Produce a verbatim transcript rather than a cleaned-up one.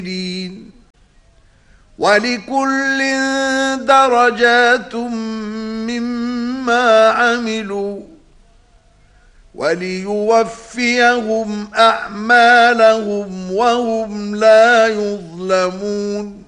ولكل درجات مما عملوا وليوفيهم أعمالهم وهم لا يظلمون